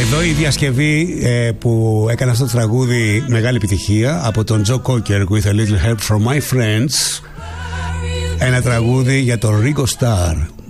Εδώ η διασκευή που έκανε αυτό το τραγούδι μεγάλη επιτυχία από τον Joe Cocker with a little help from my friends. Ένα τραγούδι για τον Ringo Starr.